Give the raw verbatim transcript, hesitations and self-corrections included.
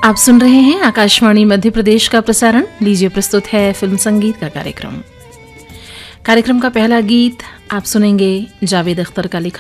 आप सुन रहे हैं आकाशवाणी मध्य प्रदेश का प्रसारण। लीजिए प्रस्तुत है फिल्म संगीत का कार्यक्रम। कार्यक्रम का पहला गीत आप सुनेंगे जावेद अख्तर का लिखा